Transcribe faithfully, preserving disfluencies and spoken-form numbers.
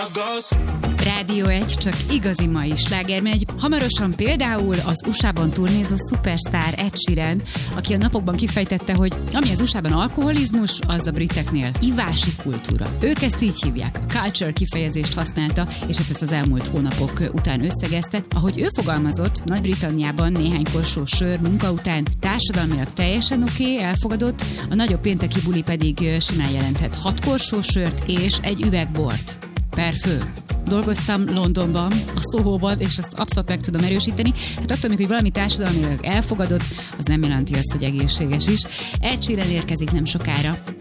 Rádió egy, csak igazi mai sláger megy. Hamarosan például az u es á-ban turnézó szupersztár Ed Sheeran, aki a napokban kifejtette, hogy ami az u es á-ban alkoholizmus, az a briteknél ivási kultúra. Ők ezt így hívják, a culture kifejezést használta, és hát ezt az elmúlt hónapok után összegezte. Ahogy ő fogalmazott, Nagy-Britanniában néhány korsó sör munka után társadalmilag teljesen oké, okay, elfogadott, a nagyobb pénteki buli pedig simán jelenthet hat korsó sört és egy üveg bort per fő. Dolgoztam Londonban, a Soho-ban, és ezt abszolút meg tudom erősíteni. Hát attól még, hogy valami társadalmilag elfogadott, az nem jelenti azt, hogy egészséges is. Ed Sheeran érkezik nem sokára.